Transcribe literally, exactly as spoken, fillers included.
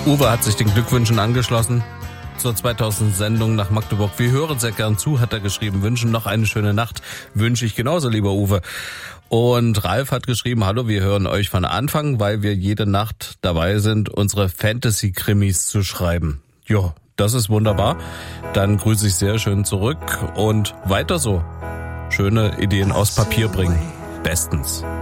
Uwe hat sich den Glückwünschen angeschlossen zur zweitausend Sendung nach Magdeburg. Wir hören sehr gern zu, hat er geschrieben. Wünschen noch eine schöne Nacht. Wünsche ich genauso, lieber Uwe. Und Ralf hat geschrieben, hallo, wir hören euch von Anfang, weil wir jede Nacht dabei sind, unsere Fantasy-Krimis zu schreiben. Ja, das ist wunderbar. Dann grüße ich sehr schön zurück und weiter so. Schöne Ideen aus Papier bringen. Bestens.